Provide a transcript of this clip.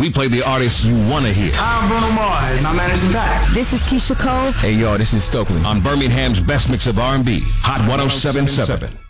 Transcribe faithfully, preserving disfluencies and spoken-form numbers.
We play the artists you want to hear. I'm Bruno Mars, my managing pack. This is Keisha Cole. Hey, yo, this is Stokely. On Birmingham's best mix of R and B, Hot one oh seven point seven.